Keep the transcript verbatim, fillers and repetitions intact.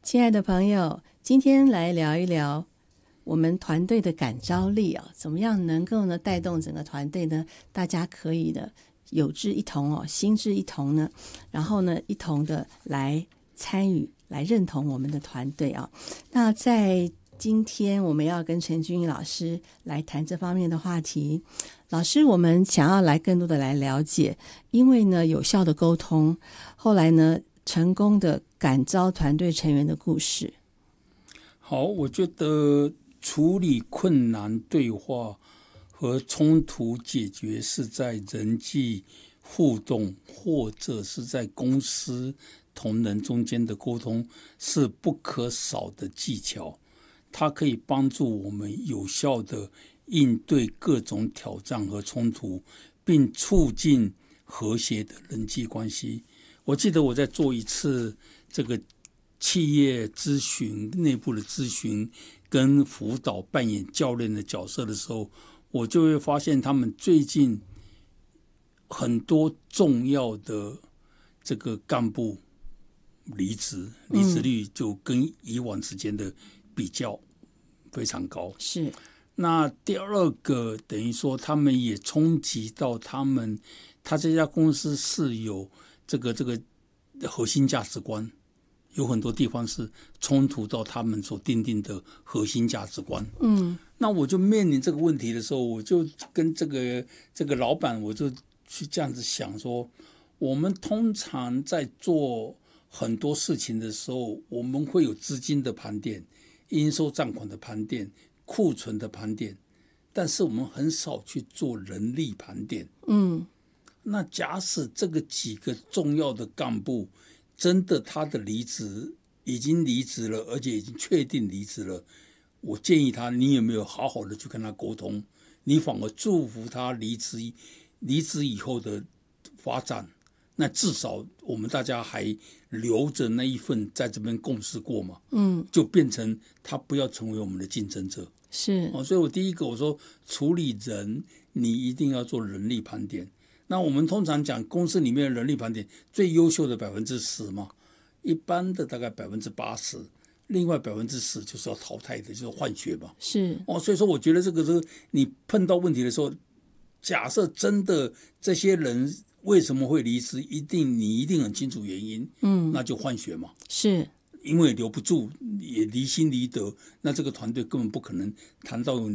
亲爱的朋友，今天来聊一聊我们团队的感召力啊，怎么样能够呢带动整个团队呢？大家可以的有志一同哦，心志一同呢，然后呢一同的来参与，来认同我们的团队啊。那在今天我们要跟陈君怡老师来谈这方面的话题。老师，我们想要来更多的来了解，因为呢有效的沟通，后来呢成功的感召团队成员的故事。 好，我觉得处理困难对话和冲突解决是在人际互动或者是在公司同仁中间的沟通是不可少的技巧，它可以帮助我们有效的应对各种挑战和冲突，并促进和谐的人际关系。我记得我在做一次这个企业咨询内部的咨询跟辅导扮演教练的角色的时候，我就会发现他们最近很多重要的这个干部离职，离职率就跟以往之间的比较非常高。 是。 那第二个等于说他们也冲击到他们他这家公司是有这个这个核心价值观，有很多地方是冲突到他们所定定的核心价值观。 嗯， 那我就面临这个问题的时候，我就跟这个这个老板，我就去这样子想说，我们通常在做很多事情的时候，我们会有资金的盘点、应收账款的盘点、库存的盘点，但是我们很少去做人力盘点。 嗯， 那假使这个几个重要的干部真的他的离职已经离职了，而且已经确定离职了，我建议他，你有没有好好的去跟他沟通？你反而祝福他离职，离职以后的发展。那至少我们大家还留着那一份在这边共事过嘛， 嗯， 就变成他不要成为我们的竞争者。 是。 哦，所以我第一个我说处理人，你一定要做人力盘点。那我们通常讲公司里面的人力盘点，最优秀的百分之十嘛，一般的大概百分之八十，另外百分之十就是要淘汰的，就是换血嘛。 是。 哦，所以说我觉得这个是你碰到问题的时候，假设真的这些人为什么会离职，一定你一定很清楚原因， 嗯， 那就换血嘛。 是。 因为留不住，也离心离德，那这个团队根本不可能谈到